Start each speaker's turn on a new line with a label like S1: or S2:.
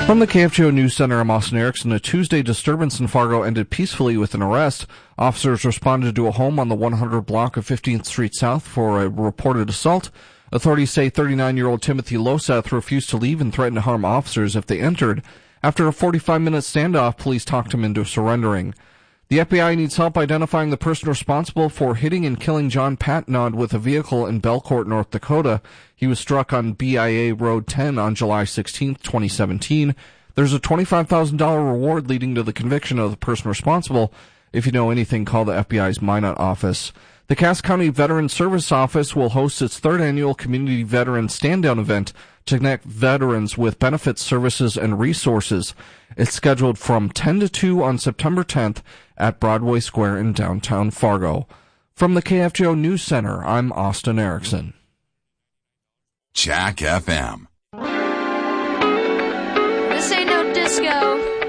S1: From the KFGO News Center, I'm Austin Erickson. A Tuesday disturbance in Fargo ended peacefully with an arrest. Officers responded to a home on the 100 block of 15th Street South for a reported assault. Authorities say 39-year-old Timothy Loseth refused to leave and threatened to harm officers if they entered. After a 45-minute standoff, police talked him into surrendering. The FBI needs help identifying the person responsible for hitting and killing John Patnod with a vehicle in Belcourt, North Dakota. He was struck on BIA Road 10 on July 16, 2017. There's a $25,000 reward leading to the conviction of the person responsible. If you know anything, call the FBI's Minot office. The Cass County Veterans Service Office will host its third annual Community Veteran Stand-Down event to connect veterans with benefits, services, and resources. It's scheduled from 10 to 2 on September 10th at Broadway Square in downtown Fargo. From the KFGO News Center, I'm Austin Erickson.
S2: Jack FM.
S3: This ain't no disco.